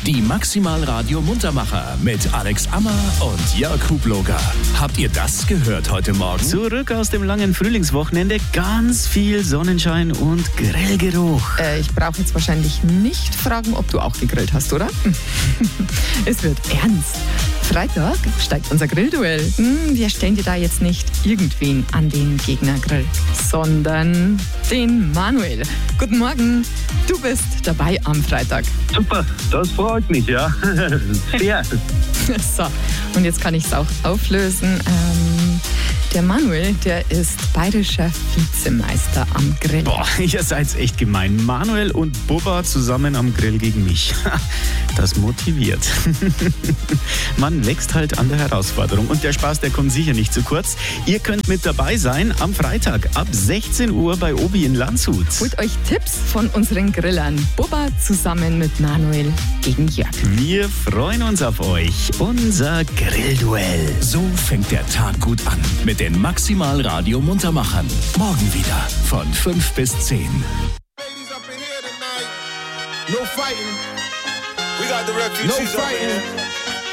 Die Maximal Radio Muntermacher mit Alex Ammer und Jörg Hubloger. Habt ihr das gehört heute Morgen? Zurück aus dem langen Frühlingswochenende, ganz viel Sonnenschein und Grillgeruch. Ich brauche jetzt wahrscheinlich nicht fragen, ob du auch gegrillt hast, oder? Es wird ernst. Freitag steigt unser Grillduell. Wir stellen dir da jetzt nicht irgendwen an den Gegnergrill, sondern den Manuel. Guten Morgen, du bist dabei am Freitag. Super, das freut mich, ja. Sehr. So, und jetzt kann ich es auch auflösen. Der Manuel, der ist bayerischer Vizemeister am Grill. Boah, ihr seid echt gemein. Manuel und Bubba zusammen am Grill gegen mich. Das motiviert. Man wächst halt an der Herausforderung. Und der Spaß, der kommt sicher nicht zu kurz. Ihr könnt mit dabei sein am Freitag ab 16 Uhr bei Obi in Landshut. Holt euch Tipps von unseren Grillern. Bubba zusammen mit Manuel gegen Jörg. Wir freuen uns auf euch. Unser Grillduell. So fängt der Tag gut an mit den Maximal Radio Muntermachern. Morgen wieder von 5 bis 10. Ladies up in here tonight. No fighting. We got the refugees up in here.